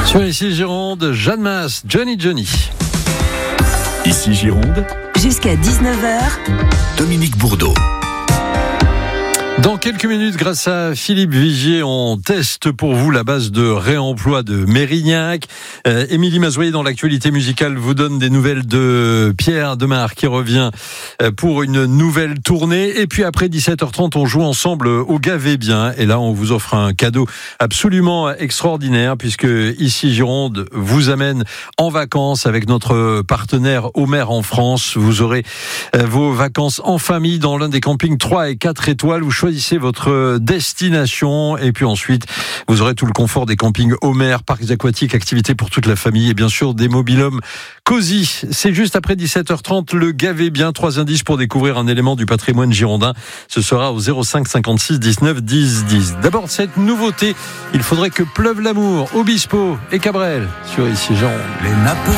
Sur Ici Gironde, Jeanne Masse, Johnny. Ici Gironde, jusqu'à 19h, Dominique Bourdeau. Dans quelques minutes, grâce à Philippe Vigier, on teste pour vous la base de réemploi de Mérignac. Émilie Mazoyer, dans l'actualité musicale, vous donne des nouvelles de Pierre Demar qui revient pour une nouvelle tournée. Et puis après 17h30, on joue ensemble au Gavé Bien. Et là, on vous offre un cadeau absolument extraordinaire puisque Ici Gironde vous amène en vacances avec notre partenaire Homer en France. Vous aurez vos vacances en famille dans l'un des campings 3 et 4 étoiles. Vous choisissez votre destination et puis ensuite vous aurez tout le confort des campings Homer, parcs aquatiques, activités pour toute la famille et bien sûr des mobil-homes cosy. C'est juste après 17h30, le Gavé Bien, 3 indices pour découvrir un élément du patrimoine girondin. Ce sera au 05 56 19 10 10. D'abord cette nouveauté, il faudrait que pleuve l'amour, Obispo et Cabrel sur Ici Gironde. Les nappes